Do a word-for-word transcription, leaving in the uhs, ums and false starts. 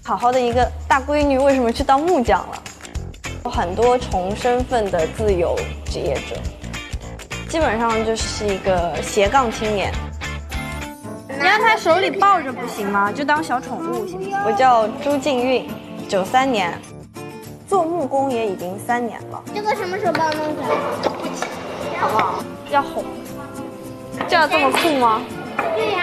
好好的一个大闺女，为什么去当木匠了？有很多重身份的自由职业者，基本上就是一个斜杠青年。你让他手里抱着不行吗？就当小宠物行吗？我叫朱静韵，九三年，做木工也已经三年了。 这个什么时候帮我弄出来？ 好不好？要哄，这样这么酷吗？ 对呀。